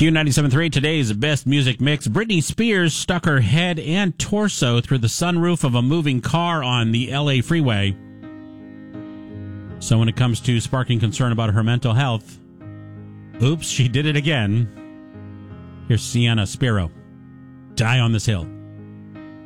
Q97.3, today's best music mix. Britney Spears stuck her head and torso through the sunroof of a moving car on the LA freeway. So when it comes to sparking concern about her mental health, oops, she did it again. Here's Sienna Spiro. Die on This Hill.